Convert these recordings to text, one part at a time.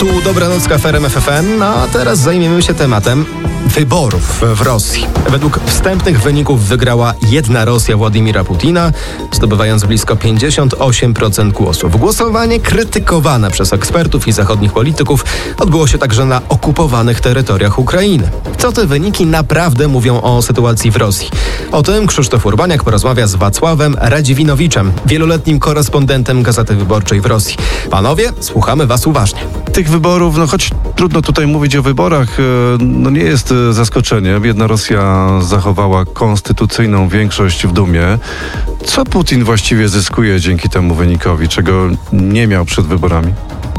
Tu Dobranocka w RMF FM, a teraz zajmiemy się tematem wyborów w Rosji. Według wstępnych wyników wygrała jedna Rosja Władimira Putina, zdobywając blisko 58% głosów. Głosowanie krytykowane przez ekspertów i zachodnich polityków odbyło się także na okupowanych terytoriach Ukrainy. Co te wyniki naprawdę mówią o sytuacji w Rosji? O tym Krzysztof Urbaniak porozmawia z Wacławem Radziwinowiczem, wieloletnim korespondentem Gazety Wyborczej w Rosji. Panowie, słuchamy was uważnie. Tych wyborów, choć trudno tutaj mówić o wyborach, nie jest zaskoczeniem. Jedna Rosja zachowała konstytucyjną większość w Dumie. Co Putin właściwie zyskuje dzięki temu wynikowi, czego nie miał przed wyborami?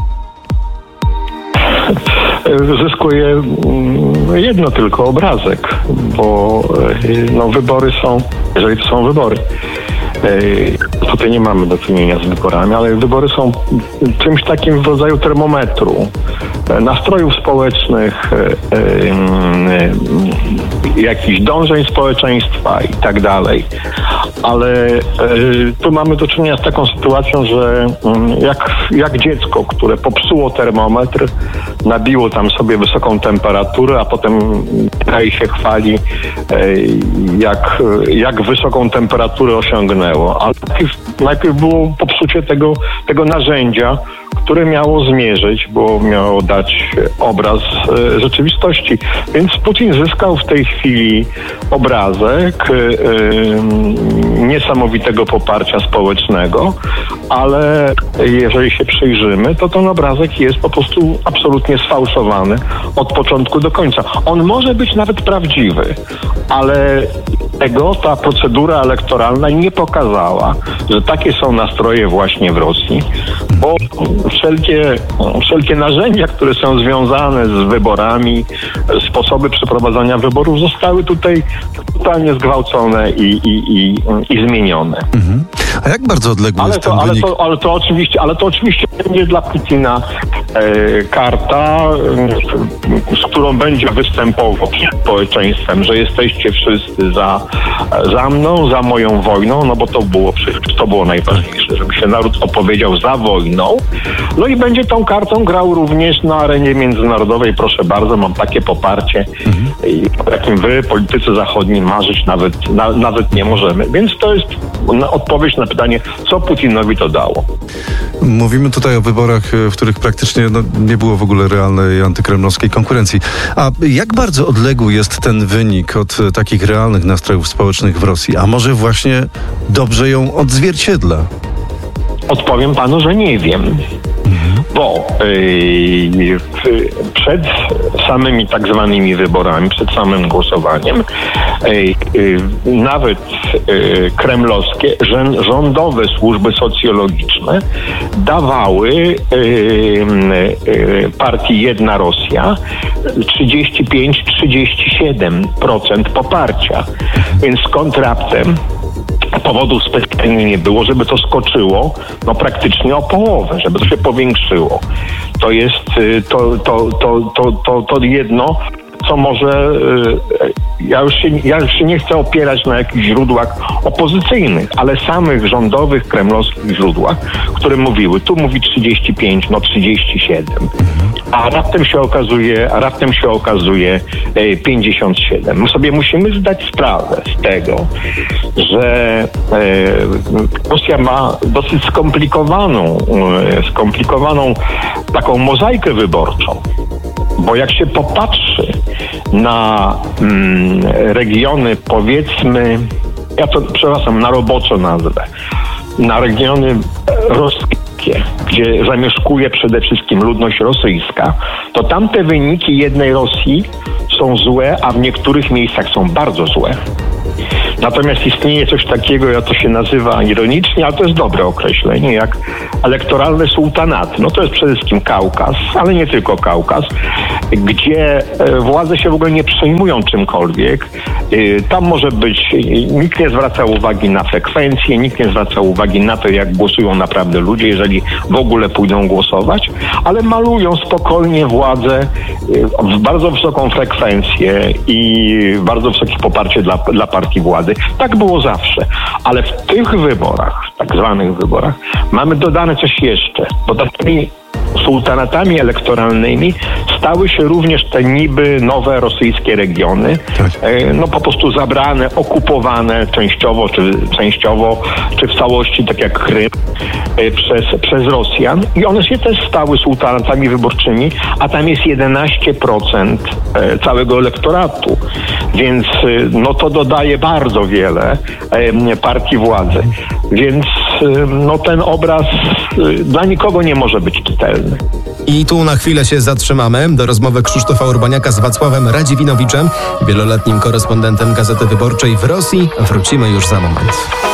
Zyskuje jedno tylko, obrazek, bo wybory są, jeżeli to są wybory. Tutaj nie mamy do czynienia z wyborami, ale wybory są czymś takim w rodzaju termometru nastrojów społecznych, jakichś dążeń społeczeństwa i tak dalej. Ale tu mamy do czynienia z taką sytuacją, że jak dziecko, które popsuło termometr, nabiło tam sobie wysoką temperaturę, a potem kraj się chwali, jak wysoką temperaturę osiągnęło. Ale najpierw było popsucie tego narzędzia, które miało zmierzyć, bo miało dać obraz rzeczywistości. Więc Putin zyskał w tej chwili obrazek niesamowitego poparcia społecznego, ale jeżeli się przyjrzymy, to ten obrazek jest po prostu absolutnie sfałszowany od początku do końca. On może być nawet prawdziwy, ale ta procedura elektoralna nie pokazała, że takie są nastroje właśnie w Rosji, bo wszelkie narzędzia, które są związane z wyborami, sposoby przeprowadzania wyborów zostały tutaj totalnie zgwałcone i zmienione. Mhm. A jak bardzo odległy jest ten wynik? Ale to oczywiście będzie dla Putina karta, z którą będzie występował przed społeczeństwem, że jesteście wszyscy za mną, za moją wojną, bo to było najważniejsze, żeby się naród opowiedział za wojną. No i będzie tą kartą grał również na arenie międzynarodowej. Proszę bardzo, mam takie poparcie, o jakim wy, politycy zachodni, marzyć nawet nie możemy. Więc to jest odpowiedź na pytanie, co Putinowi to dało. Mówimy tutaj o wyborach, w których praktycznie nie było w ogóle realnej antykremlowskiej konkurencji. A jak bardzo odległy jest ten wynik od takich realnych nastrojów społecznych w Rosji? A może właśnie dobrze ją odzwierciedla? Odpowiem panu, że nie wiem. Bo przed samymi tak zwanymi wyborami, przed samym głosowaniem, nawet kremlowskie, rządowe służby socjologiczne dawały partii Jedna Rosja 35-37% poparcia. Więc skąd raptem powodów specjalnie nie było, żeby to skoczyło praktycznie o połowę, żeby to się powiększyło. To jest to jedno, co może, ja już się nie chcę opierać na jakichś źródłach opozycyjnych, ale samych rządowych, kremlowskich źródłach, które mówiły, tu mówi 35, 37. A raptem się okazuje 57. My sobie musimy zdać sprawę z tego, że Rosja ma dosyć skomplikowaną taką mozaikę wyborczą. Bo jak się popatrzy na regiony, powiedzmy, ja to, przepraszam, na roboczo nazwę, na regiony rosjskie, gdzie zamieszkuje przede wszystkim ludność rosyjska, to tamte wyniki jednej Rosji są złe, a w niektórych miejscach są bardzo złe. Natomiast istnieje coś takiego, to się nazywa ironicznie, ale to jest dobre określenie, jak elektoralne sułtanaty. To jest przede wszystkim Kaukaz, ale nie tylko Kaukaz, gdzie władze się w ogóle nie przejmują czymkolwiek. Tam może być, nikt nie zwraca uwagi na frekwencję, nikt nie zwraca uwagi na to, jak głosują naprawdę ludzie, jeżeli w ogóle pójdą głosować, ale malują spokojnie władzę w bardzo wysoką frekwencję i bardzo wysokie poparcie dla partii władzy. Tak było zawsze. Ale w tych wyborach, tak zwanych wyborach, mamy dodane coś jeszcze, bo takimi sułtanatami elektoralnymi stały się również te niby nowe rosyjskie regiony, no po prostu zabrane, okupowane częściowo, czy w całości, tak jak Krym, przez Rosjan. I one się też stały sułtanatami wyborczymi, a tam jest 11% całego elektoratu. Więc no to dodaje bardzo wiele partii władzy. Więc no ten obraz dla nikogo nie może być czytelny. I tu na chwilę się zatrzymamy. Do rozmowy Krzysztofa Urbaniaka z Wacławem Radziwinowiczem, wieloletnim korespondentem Gazety Wyborczej w Rosji, wrócimy już za moment.